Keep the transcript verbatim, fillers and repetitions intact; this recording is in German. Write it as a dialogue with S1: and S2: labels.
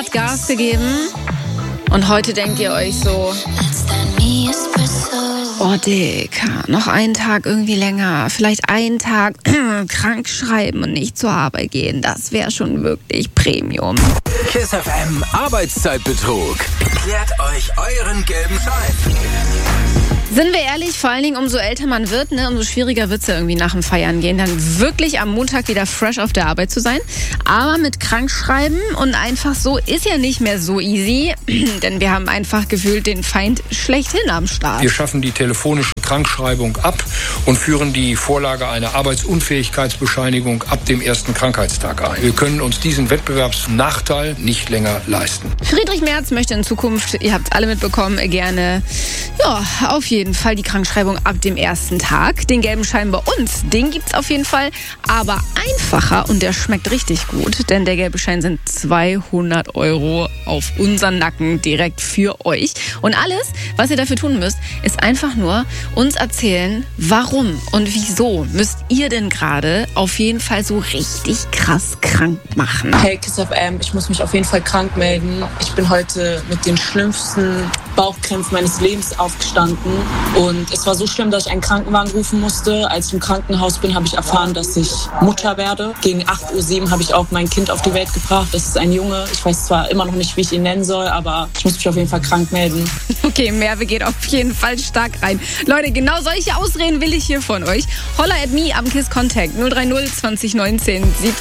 S1: hart Gas gegeben und heute denkt ihr euch so, oh Dicker, noch einen Tag irgendwie länger, vielleicht einen Tag krank schreiben und nicht zur Arbeit gehen, das wäre schon wirklich Premium.
S2: KISS F M Arbeitszeitbetrug. Klärt euch euren gelben Schein.
S1: Sind wir ehrlich, vor allen Dingen umso älter man wird, ne, umso schwieriger wird es ja irgendwie nach dem Feiern gehen, dann wirklich am Montag wieder fresh auf der Arbeit zu sein. Aber mit Krankschreiben und einfach so ist ja nicht mehr so easy, denn wir haben einfach gefühlt den Feind schlechthin am Start.
S3: Wir schaffen die telefonische Krankschreibung ab und führen die Vorlage einer Arbeitsunfähigkeitsbescheinigung ab dem ersten Krankheitstag ein. Wir können uns diesen Wettbewerbsnachteil nicht länger leisten.
S1: Friedrich Merz möchte in Zukunft, ihr habt es alle mitbekommen, gerne, ja, auf jeden Fall die Krankschreibung ab dem ersten Tag. Den gelben Schein bei uns, den gibt's auf jeden Fall, aber einfacher und der schmeckt richtig gut, denn der gelbe Schein sind zweihundert Euro auf unseren Nacken direkt für euch. Und alles, was ihr dafür tun müsst, ist einfach nur uns erzählen, warum und wieso müsst ihr denn gerade auf jeden Fall so richtig krass krank machen.
S4: Hey KISS F M, ich muss mich auf jeden Fall krank melden. Ich bin heute mit den schlimmsten Bauchkrämpfen meines Lebens aufgestanden und es war so schlimm, dass ich einen Krankenwagen rufen musste. Als ich im Krankenhaus bin, habe ich erfahren, dass ich Mutter werde. Gegen acht Uhr sieben habe ich auch mein Kind auf die Welt gebracht. Das ist ein Junge. Ich weiß zwar immer noch nicht, wie ich ihn nennen soll, aber ich muss mich auf jeden Fall krank melden.
S1: Okay, Merve geht auf jeden Fall stark rein. Leute, genau solche Ausreden will ich hier von euch. Holla at me am KISS Contact null drei null zwanzig neunzehn siebzehn